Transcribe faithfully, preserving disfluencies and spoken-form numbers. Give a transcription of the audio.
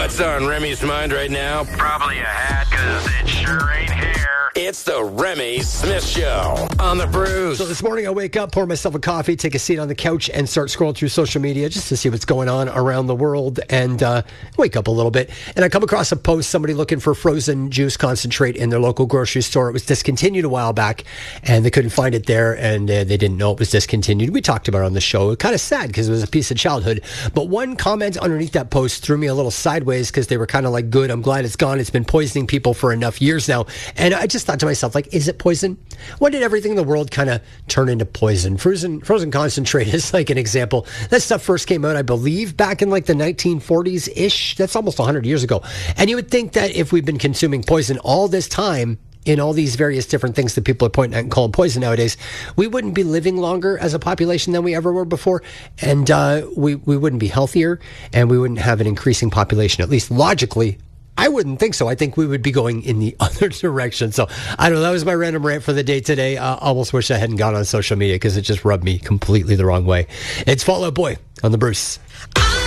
What's on Remy's mind right now? Probably a hat, because it sure ain't hair. It's the Remy Smith Show on the Bruce. So this morning I wake up, pour myself a coffee, take a seat on the couch, and start scrolling through social media just to see what's going on around the world, and uh, wake up a little bit. And I come across a post, somebody looking for frozen juice concentrate in their local grocery store. It was discontinued a while back, and they couldn't find it there, and uh, they didn't know it was discontinued. We talked about it on the show. Kind of sad because it was a piece of childhood. But one comment underneath that post threw me a little sideways because they were kind of like, good, I'm glad it's gone. It's been poisoning people for enough years now. And I just thought to myself, like, is it poison? When did everything in the world kind of turn into poison? Frozen frozen concentrate is like an example. That stuff first came out, I believe, back in like the nineteen forties-ish. That's almost one hundred years ago. And you would think that if we've been consuming poison all this time, in all these various different things that people are pointing at and calling poison nowadays, we wouldn't be living longer as a population than we ever were before. And uh, we, we wouldn't be healthier, and we wouldn't have an increasing population, at least logically. I wouldn't think so. I think we would be going in the other direction. So I don't know. That was my random rant for the day today. I uh, almost wish I hadn't gone on social media because it just rubbed me completely the wrong way. It's Fall Out Boy on the Bruce.